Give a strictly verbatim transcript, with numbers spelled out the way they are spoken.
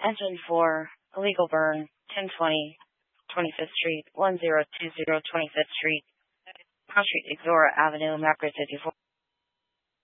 Engine four, illegal burn, ten twenty, twenty-fifth Street, one zero two zero twenty-fifth Street, Cross Street, Exora Avenue, Macro fifty-four.